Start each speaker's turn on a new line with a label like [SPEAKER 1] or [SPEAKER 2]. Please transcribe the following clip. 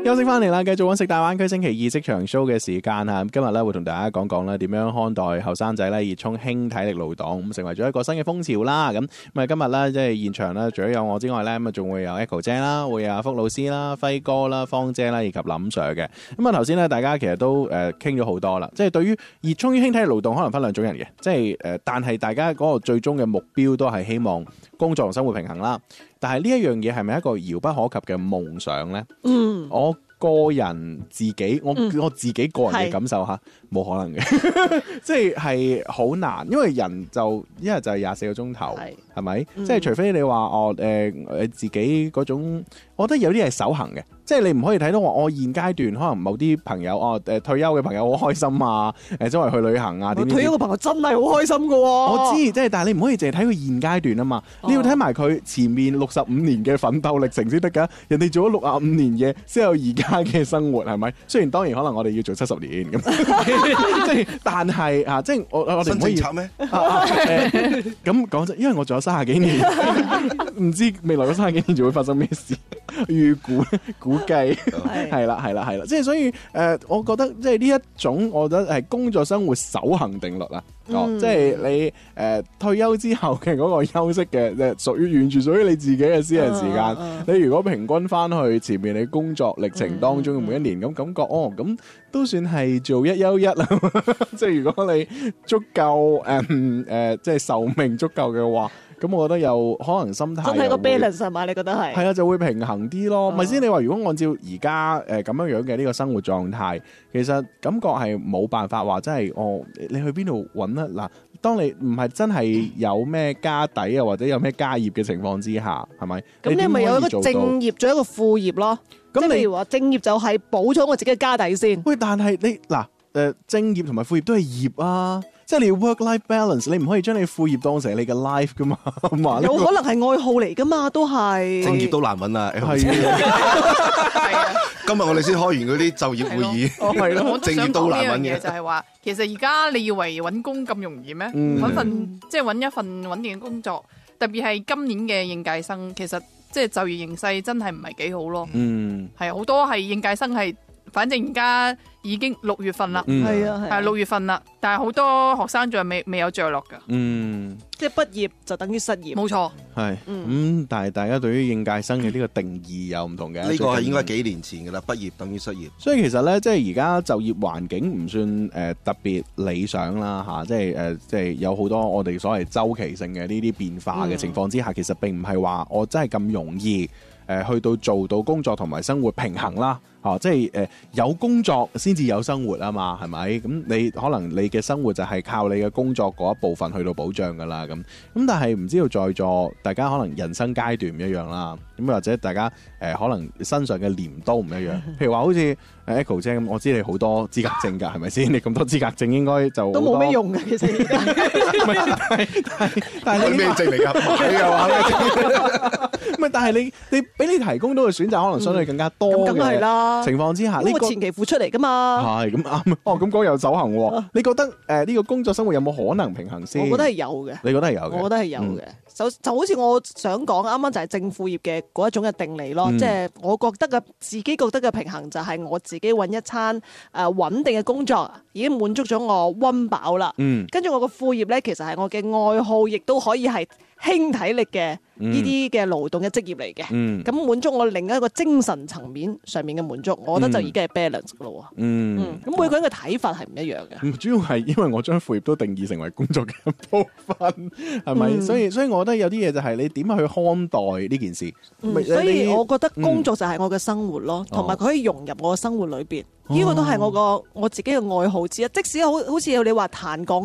[SPEAKER 1] 休息翻嚟啦，繼續揾食大灣區星期二職場 show 嘅時間啊！今日咧會同大家講講咧點樣看待後生仔咧熱衷輕體力勞動，咁成為咗一個新嘅風潮啦。咁今日咧即係現場咧，除咗有我之外咧，咁啊仲會有 Echo 姐啦，會有福老師啦、輝哥啦、芳姐啦，以及林 Sir 嘅。咁啊頭先咧，大家其實都傾咗好多啦，即係對於熱衷於輕體力勞動，可能分兩種人嘅，即係但係大家嗰個最終嘅目標都係希望工作同生活平衡啦。但係呢一樣嘢係咪一個遙不可及嘅夢想咧？我個人自己，我自己個人嘅感受嚇，冇可能嘅，即係好難，因為人就一日就係24個鐘頭，係咪？即係除非你話自己嗰種，我覺得有啲係守恆嘅，即係你唔可以睇到話我現階段可能某啲朋友退休嘅朋友好開心啊，周圍去旅行啊，
[SPEAKER 2] 退休嘅朋友真係好開心㗎喎。
[SPEAKER 1] 我知，即係但係你唔可以淨係睇佢現階段啊嘛，你要睇埋佢前面65年嘅奮鬥歷程先得㗎。人哋做咗65年嘢先有而家嘅生活，係咪？雖然當然可能我哋要做70年咁，即係但係啊，即係我哋唔可以拆咩？咁講真，因為我仲有30幾年，唔知未來嗰30幾年仲會發生咩事，預估計係啦，即係所以我覺得即係呢一種，我覺得係工作生活守恆定律啦。即係你退休之後嘅嗰個休息嘅，完全屬於你自己嘅私人時間。你如果平均翻去前面你工作歷程當中嘅每一年，咁感覺咁都算係做一休一啦。即係如果你足夠即係壽命足夠嘅話，咁我覺得有可能心態真
[SPEAKER 2] 係個 balance 係嘛？你覺得係？
[SPEAKER 1] 係啊，就會平衡啲咯。咪先你話如果按照而家咁樣嘅呢個生活狀態，其實感覺係冇辦法話真係你去邊度揾啊？嗱，當你唔係真係有咩家底啊，或者有咩家業嘅情況之下，係咪？
[SPEAKER 2] 咁你咪有一個正業，做一個副業咯。咁譬如話正業就係補咗我自己嘅家底先。
[SPEAKER 1] 喂，但係你正業同埋副業都係業啊。即係你要 work-life balance， 你唔可以將你副業當成你嘅 life 噶嘛？
[SPEAKER 2] 有可能係愛好嚟噶嘛，都係。
[SPEAKER 3] 正業都難揾啊！
[SPEAKER 1] 係
[SPEAKER 3] 今日我哋先開完嗰啲就業會議，
[SPEAKER 1] 係咯，
[SPEAKER 4] 我都想講呢樣嘢，就係話，其實而家你以為揾工咁容易咩？揾份即係揾一份穩定嘅工作，特別係今年嘅應屆生，其實即係就業形勢真係唔係幾好咯。係好多係應屆生係。反正而家已經6月份啦，係6月份啦，但係好多學生仲係未有着落噶，
[SPEAKER 2] 即係畢業就等於失業，
[SPEAKER 4] 冇錯，
[SPEAKER 1] 係但係大家對於應屆生嘅呢個定義有唔同嘅，
[SPEAKER 3] 呢個係應該幾年前噶啦，畢業等於失業，
[SPEAKER 1] 所以其實咧，即係而家就業環境唔算特別理想啦嚇，即係有好多我哋所謂周期性嘅呢啲變化嘅情況之下，其實並唔係話我真係咁容易去到做到工作同埋生活平衡啦。即係有工作先至有生活啊嘛，係咪？咁你可能你嘅生活就係靠你嘅工作嗰一部分去到保障噶啦，咁但係唔知道在座大家可能人生階段唔一樣啦，咁或者大家可能身上嘅鐮刀唔一樣，譬如話好似Echo 姐咁，我知你好多資格證㗎，係咪先？你咁多資格證應該就
[SPEAKER 2] 都冇咩用嘅，其實。
[SPEAKER 1] 但係
[SPEAKER 3] 咩證嚟㗎？買嘅話，
[SPEAKER 1] 唔係，但係你俾你提供到嘅選擇，可能相對更加多嘅。
[SPEAKER 2] 咁梗係啦。
[SPEAKER 1] 情況之下，
[SPEAKER 2] 呢個前期付出嚟噶嘛，
[SPEAKER 1] 係咁啱。咁講又守恆喎。你覺得呢個工作生活有冇可能平衡先？
[SPEAKER 2] 我覺得係有嘅。
[SPEAKER 1] 你覺得係有嘅？
[SPEAKER 2] 我覺得係有嘅。就好似我想講，啱啱就係正副業嘅嗰一種嘅定理咯。即係我覺得自己覺得嘅平衡就係我自己揾一餐穩定嘅工作，已經滿足咗我溫飽啦。跟住我個副業咧，其實係我嘅愛好，亦都可以係輕體力嘅呢啲嘅勞動嘅職業嚟嘅，咁滿足我另一個精神層面上面嘅滿足，我覺得就已經係 balance 噶咯。咁每個人嘅睇法係唔一樣嘅。
[SPEAKER 1] 主要係因為我將副業都定義成為工作嘅一部分，係咪？所以我覺得有啲嘢就係你點去看待呢件事。
[SPEAKER 2] 所以我覺得工作就係我嘅生活咯，同埋佢可以融入我嘅生活裏邊。呢個都係我自己嘅愛好之一。即使好似你話彈鋼